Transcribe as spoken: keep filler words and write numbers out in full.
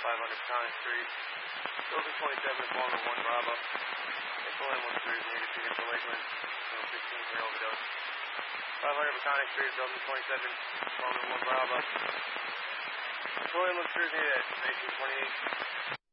five hundred Peconic Street. Building twenty-seven, Palmer one Bravo. Vehicle ambulance crews needed to get to Lakeland. Zone sixteen for overdose. five hundred Peconic Street, Building twenty-seven, Palmer one Bravo. Vehicle ambulance crews needed at nineteen twenty-eight.